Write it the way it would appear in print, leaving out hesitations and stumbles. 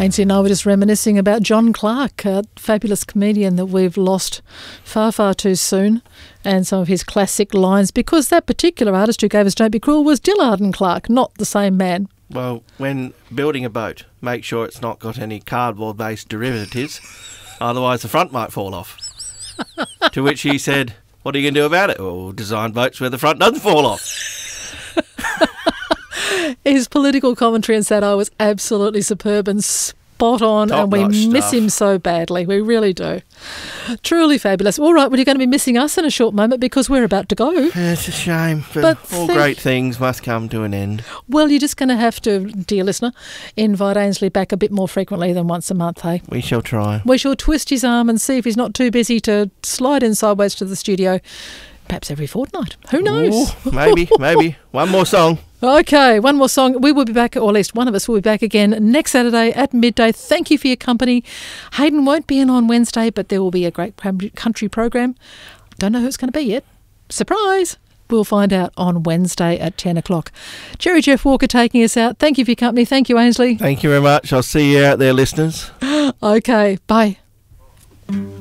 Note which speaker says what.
Speaker 1: Ainsley and I were just reminiscing about John Clark, a fabulous comedian that we've lost far, far too soon, and some of his classic lines, because that particular artist who gave us Don't Be Cruel was Dillard and Clark, not the same man.
Speaker 2: Well, when building a boat, make sure it's not got any cardboard-based derivatives, otherwise the front might fall off. To which he said, what are you going to do about it? Well, we'll design boats where the front doesn't fall off.
Speaker 1: His political commentary and satire was absolutely superb and spot on, and we
Speaker 2: Top-notch
Speaker 1: miss
Speaker 2: stuff.
Speaker 1: him so badly. We really do. Truly fabulous. All right, well, you're going to be missing us in a short moment because we're about to go.
Speaker 2: Yeah, it's a shame, but all great things must come to an end.
Speaker 1: Well, you're just going to have to, dear listener, invite Ainsley back a bit more frequently than once a month, hey?
Speaker 2: We shall try.
Speaker 1: We shall twist his arm and see if he's not too busy to slide in sideways to the studio, perhaps every fortnight. Who knows?
Speaker 2: Ooh, maybe. One more song.
Speaker 1: Okay, one more song. We will be back, or at least one of us will be back again next Saturday at midday. Thank you for your company. Hayden won't be in on Wednesday, but there will be a great country program. Don't know who it's going to be yet. Surprise! We'll find out on Wednesday at 10 o'clock. Jerry Jeff Walker taking us out. Thank you for your company. Thank you, Ainsley.
Speaker 2: Thank you very much. I'll see you out there, listeners.
Speaker 1: Okay, bye.